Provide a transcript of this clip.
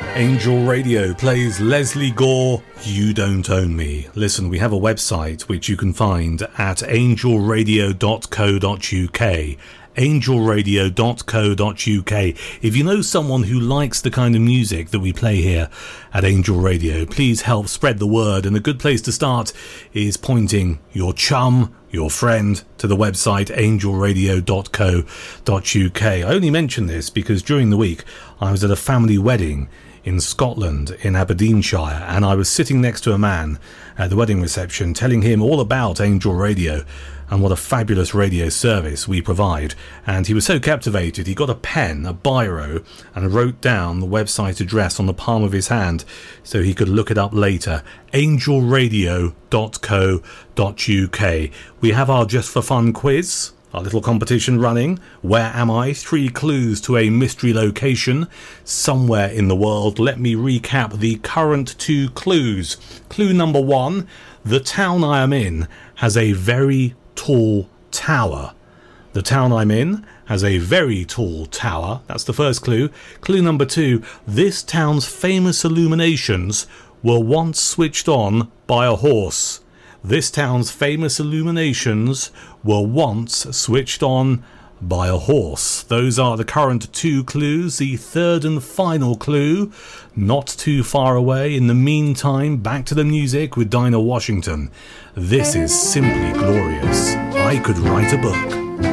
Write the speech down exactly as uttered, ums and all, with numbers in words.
Angel Radio plays Leslie Gore, You Don't Own Me. Listen, we have a website which you can find at angel radio dot co dot uk. angel radio dot co dot uk. If you know someone who likes the kind of music that we play here at Angel Radio, please help spread the word, and a good place to start is pointing your chum, your friend, to the website angel radio dot co dot uk. I only mention this because during the week I was at a family wedding in Scotland, in Aberdeenshire, and I was sitting next to a man at the wedding reception telling him all about Angel Radio and what a fabulous radio service we provide. And he was so captivated, he got a pen, a biro, and wrote down the website address on the palm of his hand so he could look it up later. angel radio dot co dot uk. We have our Just for Fun quiz, our little competition running. Where am I? Three clues to a mystery location somewhere in the world. Let me recap the current two clues. Clue number one: the town I am in has a very tall tower. The town I'm in has a very tall tower. That's the first clue. Clue number two: this town's famous illuminations were once switched on by a horse. This town's famous illuminations were once switched on by a horse. Those are the current two clues. The third and final clue, not too far away. In the meantime, back to the music with Dinah Washington. This is simply glorious. I could write a book.